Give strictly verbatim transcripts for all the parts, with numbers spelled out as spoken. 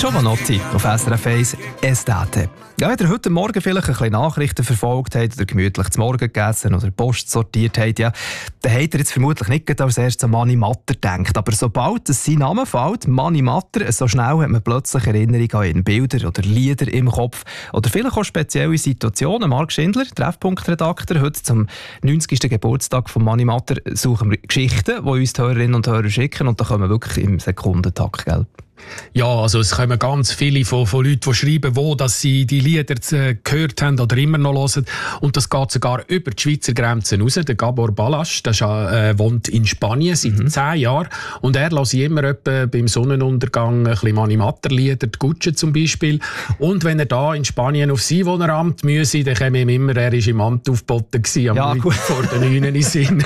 Giovanotti auf S R F eins Estate. Ja, wenn ihr heute Morgen vielleicht ein bisschen Nachrichten verfolgt habt oder gemütlich zum Morgen gegessen oder Post sortiert habt, ja, dann habt ihr jetzt vermutlich nicht als erstes an Mani Matter gedacht. Aber sobald es sein Name fällt, Mani Matter, so schnell hat man plötzlich Erinnerungen an ihn, Bilder oder Lieder im Kopf. Oder vielleicht auch spezielle Situationen. Marc Schindler, Treffpunktredakteur, heute zum neunzigsten Geburtstag von Mani Matter suchen wir Geschichten, die uns die Hörerinnen und Hörer schicken. Und da kommen wir wirklich im Sekundentakt, gell? Ja, also es kommen ganz viele von, von Leuten, die schreiben, wo dass sie die Lieder äh, gehört haben oder immer noch hören. Und das geht sogar über die Schweizer Grenzen raus. Der Gabor Balasch, der äh, wohnt in Spanien seit mhm. zehn Jahren. Und er hört immer etwa beim Sonnenuntergang ein bisschen Mani Matter Lieder, die Gutsche zum Beispiel. Und wenn er da in Spanien auf sein Einwohneramt müsse, dann käme ihm immer, er war im Amt aufgeboten gewesen, am ja, gut. vor den Neuen in Sinn.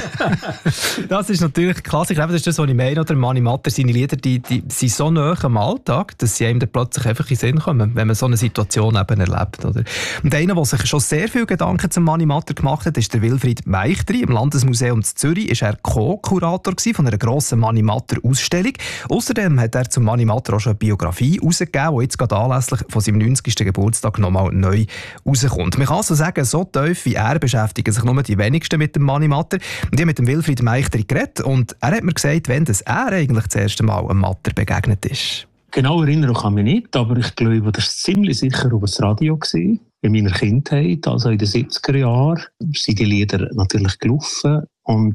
Das ist natürlich Klassiker. Das ist das, was ich meine. Oder Mani Matter, seine Lieder, die, die sind so nah am Alltag, dass sie einem dann plötzlich einfach in den Sinn kommen, wenn man so eine Situation eben erlebt. Oder? Und einer, der sich schon sehr viele Gedanken zum Mani Matter gemacht hat, ist der Wilfried Meichtri. Im Landesmuseum zu Zürich ist er Co-Kurator von einer grossen Mani Matter Ausstellung. Außerdem hat er zum Mani Matter auch schon eine Biografie herausgegeben, die jetzt gerade anlässlich von seinem neunzigsten Geburtstag nochmal neu rauskommt. Man kann also sagen, so tief wie er beschäftigen sich nur die wenigsten mit dem Mani Matter. Und ich habe mit dem Wilfried Meichtri geredet und er hat mir gesagt, wenn das er eigentlich das erste Mal einem Matter begegnet ist. Genau erinnern kann ich mich nicht, aber ich glaube, das war ziemlich sicher über das Radio gewesen. In meiner Kindheit, also in den siebziger Jahren, sind die Lieder natürlich gelaufen. Und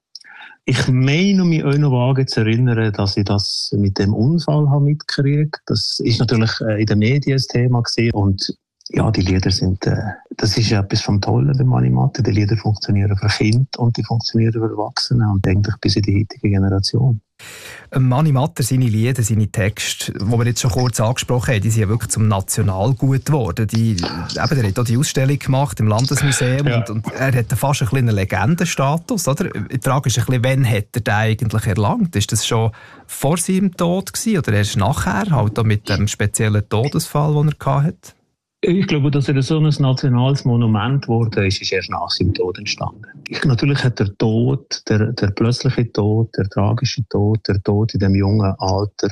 ich meine, mich auch noch vage zu erinnern, dass ich das mit dem Unfall habe mitgekriegt. Das ist natürlich in den Medien ein Thema gewesen. Und ja, die Lieder sind, äh, das ist ja etwas vom Tollen bei Mani Matter. Die Lieder funktionieren für Kinder und die funktionieren für Erwachsene und eigentlich bis in die heutige Generation. Mani Matter, seine Lieder, seine Texte, die wir jetzt schon kurz angesprochen haben, die sind ja wirklich zum Nationalgut geworden. Die, eben, er hat auch die Ausstellung gemacht im Landesmuseum ja. und, und er hat fast ein bisschen einen Legendenstatus. Oder? Die Frage ist ein bisschen, wann hat er den eigentlich erlangt? Ist das schon vor seinem Tod gewesen, oder erst nachher, halt auch mit dem speziellen Todesfall, den er hatte? Ich glaube, dass er so ein nationales Monument wurde, ist, ist erst nach seinem Tod entstanden. Ich, natürlich hat der Tod, der, der plötzliche Tod, der tragische Tod, der Tod in dem jungen Alter,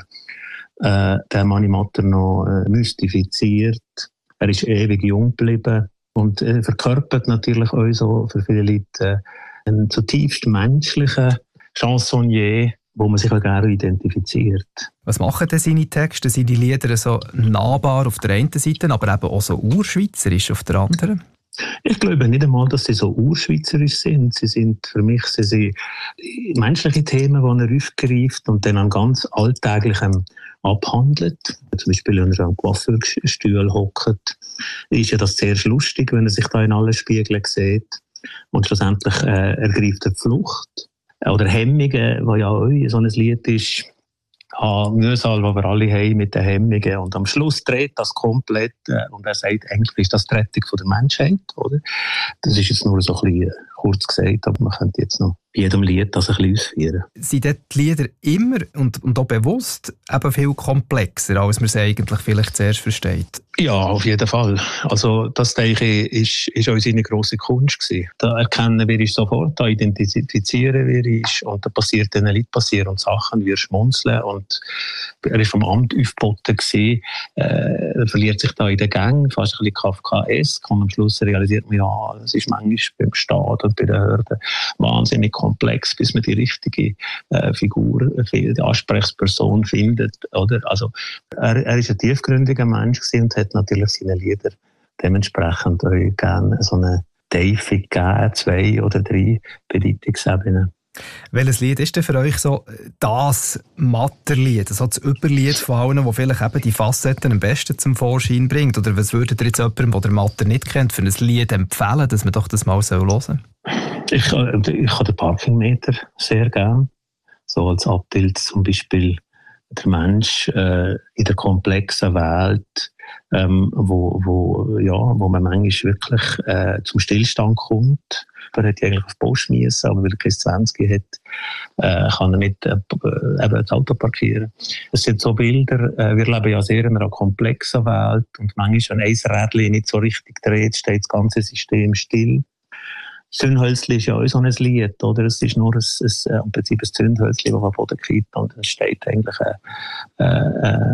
äh, den Mani Matter noch äh, mystifiziert. Er ist ewig jung geblieben und äh, verkörpert natürlich auch so für viele Leute äh, einen zutiefst menschlichen Chansonnier, wo man sich auch gerne identifiziert. Was machen denn seine Texte, seine Lieder so nahbar auf der einen Seite, aber eben auch so urschweizerisch auf der anderen? Ich glaube nicht einmal, dass sie so urschweizerisch sind. Sie sind für mich sie sind menschliche Themen, die er aufgreift und dann an ganz Alltäglichem abhandelt. Zum Beispiel, wenn er am Coiffeurstuhl hockt, ist ja das sehr lustig, wenn er sich da in allen Spiegeln sieht. Und schlussendlich äh, ergreift er die Flucht. Oder Hemmungen, wo ja auch so ein Lied ist, ah, Mühsal, wo wir alle haben mit den Hemmungen. Und am Schluss dreht das komplett äh, und er sagt, eigentlich ist das die Rettung von der Menschheit, oder? Das ist jetzt nur so ein bisschen kurz gesagt, aber man könnte jetzt noch bei jedem Lied das ein bisschen ausführen. Sind die Lieder immer und, und auch bewusst eben viel komplexer, als man es eigentlich vielleicht zuerst versteht? Ja, auf jeden Fall. Also das, denke ich, ist, ist auch seine grosse Kunst gewesen. Da erkennen wir uns sofort, da identifizieren wir uns und da passiert den Leuten passieren Sachen, wir schmunzeln und er war vom Amt aufgeboten gewesen. Äh, er verliert sich da in den Gängen, fast ein bisschen Kafkaesk und am Schluss realisiert man, ja, das ist manchmal beim Staat und bei den Behörden wahnsinnig komplex, bis man die richtige äh, Figur, die Ansprechperson findet, oder? Also er, er ist ein tiefgründiger Mensch gewesen und hat natürlich seine Lieder dementsprechend auch gerne so eine Tiefe gegeben, zwei oder drei Bedeutungsebenen. Welches Lied ist denn für euch so das Matterlied, so das Überlied von allen, das vielleicht eben die Facetten am besten zum Vorschein bringt? Oder was würdet ihr jetzt jemandem, der den Matter nicht kennt, für ein Lied empfehlen, dass man doch das mal hören soll? Ich, ich habe den Parkingmeter sehr gern. So als Abbild zum Beispiel der Mensch äh, in der komplexen Welt, ähm, wo, wo, ja, wo man manchmal wirklich äh, zum Stillstand kommt. Er hätte eigentlich auf die Post müssen, aber weil er kein zwanzig hat, äh, kann er nicht äh, eben das Auto parkieren. Es sind so Bilder, äh, wir leben ja sehr in einer komplexen Welt und manchmal, wenn ein Rädchen nicht so richtig dreht, steht das ganze System still. Zündhölzli ist ja auch so ein Lied, oder? Es ist nur ein, ein, im Prinzip ein Zündhölzli, das am Boden kippt und es steht eigentlich äh, äh,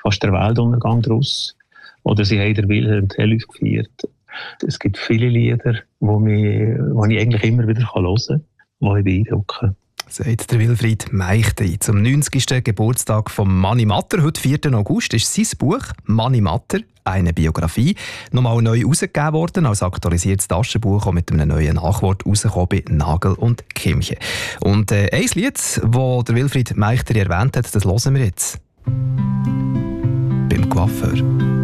fast der Weltuntergang daraus. Oder sie haben den Wilhelm Tell gefeiert. Es gibt viele Lieder, die, mich, die ich eigentlich immer wieder hören kann, die mich beeindrucken. Sagt der Wilfried Meichtri. Zum neunzigsten Geburtstag von Mani Matter, heute vierten August, ist sein Buch «Mani Matter. Eine Biografie» nochmal neu herausgegeben worden, als aktualisiertes Taschenbuch, auch mit einem neuen Nachwort rausgekommen bei Nagel und Kimche. Und äh, ein Lied, das der Wilfried Meichtri erwähnt hat, das hören wir jetzt. Beim Coiffeur.